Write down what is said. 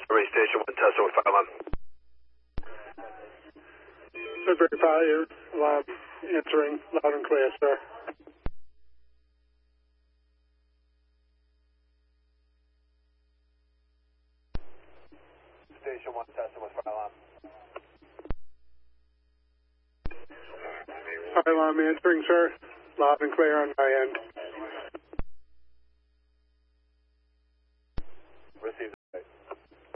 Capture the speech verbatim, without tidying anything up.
Array Station one, Tesla with fire alarm. Sudbury Fire, loud, answering, loud and clear, sir. Station one, Tesla with fire alarm. Fire alarm answering, sir. Loud and clear on my end.